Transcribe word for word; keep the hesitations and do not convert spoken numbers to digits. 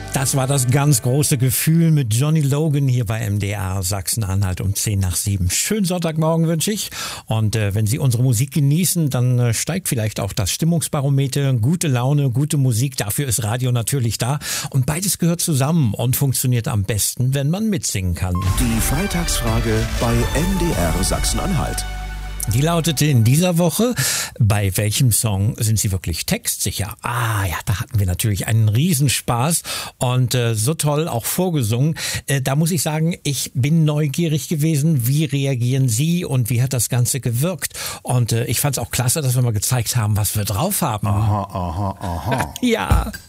Das war das ganz große Gefühl mit Johnny Logan hier bei M D R Sachsen-Anhalt um zehn nach sieben. Schönen Sonntagmorgen wünsche ich. Und äh, wenn Sie unsere Musik genießen, dann äh, steigt vielleicht auch das Stimmungsbarometer. Gute Laune, gute Musik, dafür ist Radio natürlich da. Und beides gehört zusammen und funktioniert am besten, wenn man mitsingen kann. Die Freitagsfrage bei M D R Sachsen-Anhalt. Die lautete in dieser Woche: Bei welchem Song sind Sie wirklich textsicher? Ah ja, da hatten wir natürlich einen Riesenspaß und äh, so toll auch vorgesungen. Äh, da muss ich sagen, ich bin neugierig gewesen. Wie reagieren Sie und wie hat das Ganze gewirkt? Und äh, ich fand es auch klasse, dass wir mal gezeigt haben, was wir drauf haben. Aha, aha, aha. Ja.